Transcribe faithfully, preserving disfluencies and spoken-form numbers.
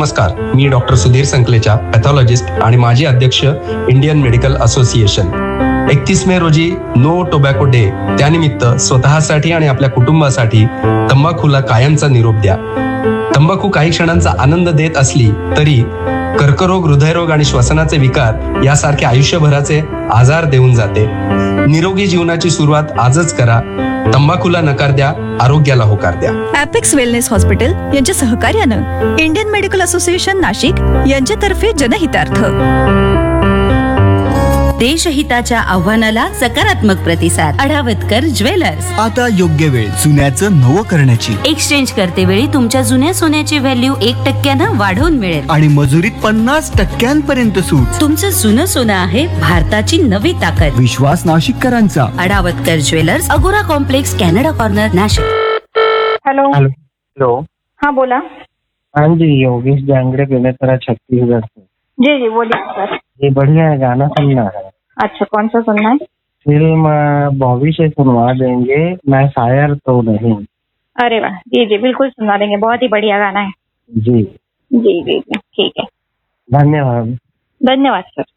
नमस्कार, मी doctor Sudhir Sankalecha, pathologist आणि माजी अध्यक्ष इंडियन मेडिकल असोसिएशन. एकतीस मे रोजी नो टोबॅको डे, त्यानिमित्त स्वतःसाठी आणि आपल्या कुटुंबासाठी तंबाखूला कायमचा निरोप द्या. तंबाखू काही क्षणांचा आनंद देत असली तरी कर्करोग, हृदयरोग आणि श्वसनाचे विकार यासारखे आयुष्यभराचे आजार देऊन जाते. निरोगी जीवनाची सुरुवात आजच करा. तंबाखूला नकार द्या, आरोग्याला होकार द्या. ॲपेक्स वेलनेस हॉस्पिटल यांच्या सहकार्यानं इंडियन मेडिकल असोसिएशन नाशिक यांच्यातर्फे जनहितार्थ. देशहिताच्या आव्हानाला सकारात्मक प्रतिसाद. अडावतकर ज्वेलर्स. आता योग्य वेळ जुन्याचं नवं करण्याची. एक्सचेंज करते वेळी तुमच्या जुन्या सोन्याची व्हॅल्यू एक टक्क्यानं वाढवून मिळेल आणि मजुरीत पन्नास टक्क्यांपर्यंत सूट. तुमचं जुनं सोनं आहे भारताची नवी ताकद. विश्वास नाशिककरांचा. अडावतकर ज्वेलर्स, अगोरा complex, Canada corner, Nashik. Hello hello hello हाँ बोला. हाँ जी, योगेश जांगड़े बेमेतरा छत्तीसगढ़ से. जी जी बोलिए सर. ये बढ़िया है, गाना सुनना है. अच्छा, कौन सा सुनना है? फिल्म बॉबी से सुनवा देंगे, मैं शायर तो नहीं. अरे वाह, जी जी बिल्कुल सुनवा देंगे, बहुत ही बढ़िया गाना है. जी जी जी जी ठीक है. धन्यवाद. धन्यवाद सर.